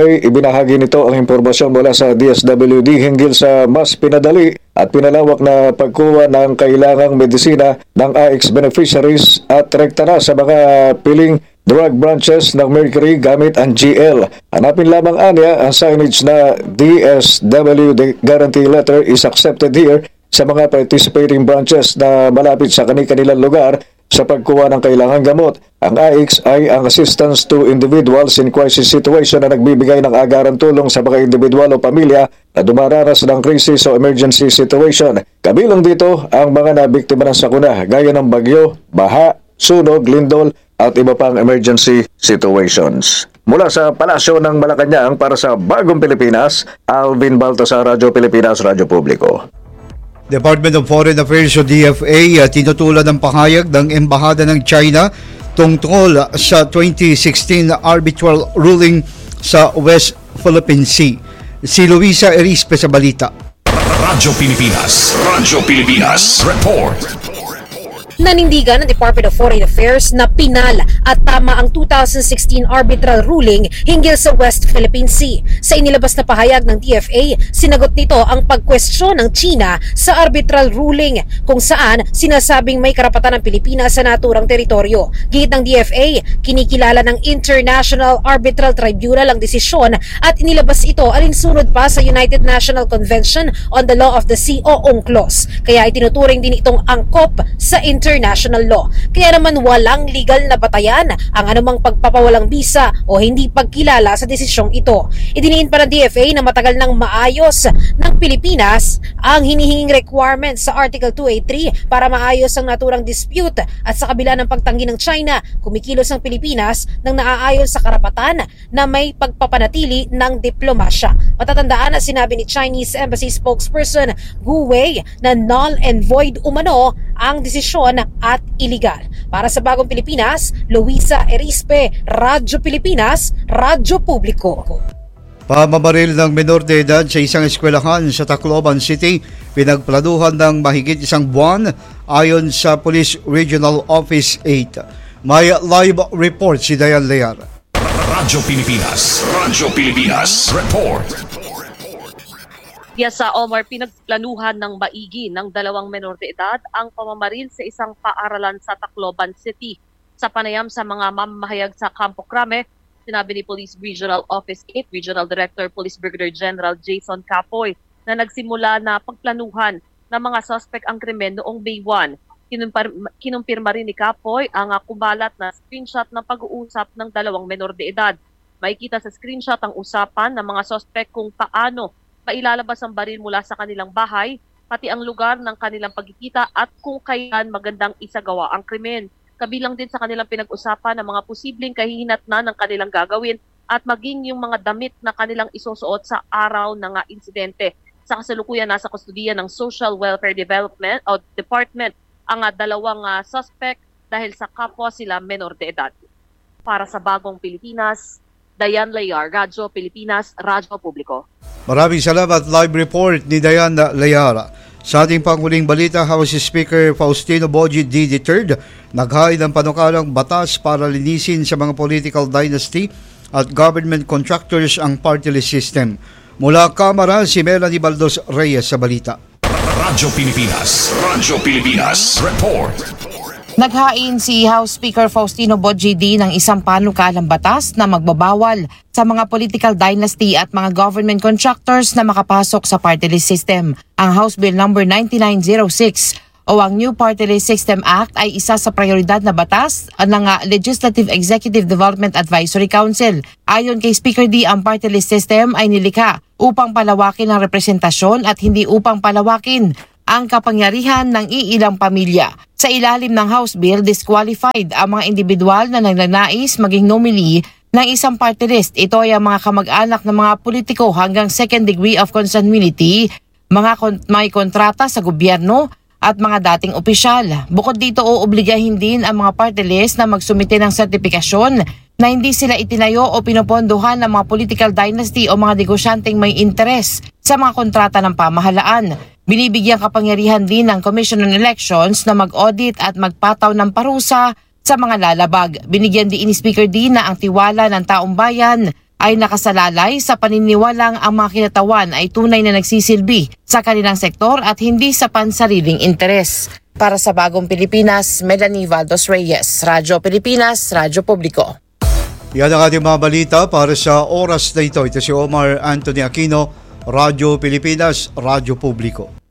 ay ibinahagi nito ang impormasyon mula sa DSWD hinggil sa mas pinadali at pinalawak na pagkuha ng kailangang medisina ng AIX beneficiaries at rekta na sa mga piling drug branches ng Mercury gamit ang GL. Hanapin lamang anya ang signage na DSWD guarantee letter is accepted here sa mga participating branches na malapit sa kanilang lugar sa pagkuha ng kailangang gamot. Ang AIX ay ang assistance to individuals in crisis situation na nagbibigay ng agarang tulong sa mga individual o pamilya na dumaranas ng crisis o emergency situation. Kabilang dito ang mga nabiktima ng sakuna gaya ng bagyo, baha, sunog, lindol at iba pang emergency situations. Mula sa Palasyo ng Malacanang para sa Bagong Pilipinas, Alvin Baltasar, Radyo Pilipinas, Radyo Publiko. Department of Foreign Affairs o DFA tinutulan ng pahayag ng Embahada ng China tungkol sa 2016 arbitral ruling sa West Philippine Sea. Si Luisa Erispe sa balita. Radyo Pilipinas, report. Nanindigan ng Department of Foreign Affairs na pinal at tama ang 2016 arbitral ruling hinggil sa West Philippine Sea. Sa inilabas na pahayag ng DFA, sinagot nito ang pagkwestiyon ng China sa arbitral ruling kung saan sinasabing may karapatan ng Pilipinas sa naturang teritoryo. Gihit ng DFA, kinikilala ng International Arbitral Tribunal ang desisyon at inilabas ito alinsunod pa sa United National Convention on the Law of the Sea o UNCLOS. Kaya itinuturing din itong angkop sa international law. Kaya naman walang legal na batayan ang anumang pagpapawalang bisa o hindi pagkilala sa desisyong ito. Idiniin pa ng DFA na matagal nang maayos ng Pilipinas ang hinihinging requirements sa Article 283 para maayos ang naturang dispute at sa kabila ng pagtanggi ng China, kumikilos ang Pilipinas nang naaayon sa karapatan na may pagpapanatili ng diplomasya. Matatandaan na sinabi ni Chinese Embassy spokesperson Gu Wei na null and void umano ang desisyon at iligal. Para sa Bagong Pilipinas, Luisa Erispe, Radyo Pilipinas, Radyo Publiko. Pamamaril ng menor de edad sa isang eskwelahan sa Tacloban City, pinagplanuhan ng mahigit isang buwan ayon sa Police Regional Office 8. May live report si Dayan Lear. Radyo Pilipinas, report. Sa Omar, pinagplanuhan ng maigi ng dalawang menor de edad ang pamamaril sa isang paaralan sa Tacloban City. Sa panayam sa mga mamamahayag sa Campo Crame, sinabi ni Police Regional Office 8 Regional Director Police Brigadier General Jason Capoy na nagsimula na pagplanuhan ng mga suspect ang krimen noong May 1. Kinumpirma rin ni Capoy ang kumalat na screenshot ng pag-uusap ng dalawang menor de edad. Makikita sa screenshot ang usapan ng mga suspect kung paano mailalabas ang baril mula sa kanilang bahay, pati ang lugar ng kanilang pagkikita at kung kailan magandang isagawa ang krimen. Kabilang din sa kanilang pinag-usapan ng mga posibleng kahihinatnan ng kanilang gagawin at maging yung mga damit na kanilang isusuot sa araw ng insidente. Sa kasalukuyan, nasa kustudiya ng Social Welfare Development o Department ang dalawang suspect dahil sa kapwa sila menor de edad. Para sa Bagong Pilipinas, Dayan Layar, Radyo Pilipinas, Radyo Publiko. Maraming salamat. Live report ni Dayan Layara. Sa ating panghuling balita, House Speaker Faustino Boji D. III naghain ng panukalang batas para linisin sa mga political dynasty at government contractors ang party list system. Mula Kamara, si Melanie Baldos Reyes sa balita. Radyo Pilipinas, report. Naghain si House Speaker Faustino Boji D. ng isang panukalang batas na magbabawal sa mga political dynasty at mga government contractors na makapasok sa party list system. Ang House Bill No. 9906 o ang New Party List System Act ay isa sa prioridad na batas ng Legislative Executive Development Advisory Council. Ayon kay Speaker D, ang party list system ay nilikha upang palawakin ang representasyon at hindi upang palawakin ang kapangyarihan ng iilang pamilya. Sa ilalim ng House Bill, disqualified ang mga individual na nagnanais maging nominee ng isang party list. Ito ay ang mga kamag-anak ng mga politiko hanggang second degree of consanguinity, mga may kontrata sa gobyerno at mga dating opisyal. Bukod dito, oobligahin din ang mga party list na magsumite ng sertifikasyon na hindi sila itinayo o pinopondohan ng mga political dynasty o mga negosyanteng may interes sa mga kontrata ng pamahalaan. Binibigyang kapangyarihan din ng Commission on Elections na mag-audit at magpataw ng parusa sa mga lalabag. Binigyan din ni Speaker D na ang tiwala ng taong bayan ay nakasalalay sa paniniwalang ang mga kinatawan ay tunay na nagsisilbi sa kanilang sektor at hindi sa pansariling interes. Para sa Bagong Pilipinas, Melanie Valdos Reyes, Radyo Pilipinas, Radyo Publiko. Yan ang ating mga balita para sa oras na ito. Ito si Omar Anthony Aquino, Radyo Pilipinas, Radyo Publiko.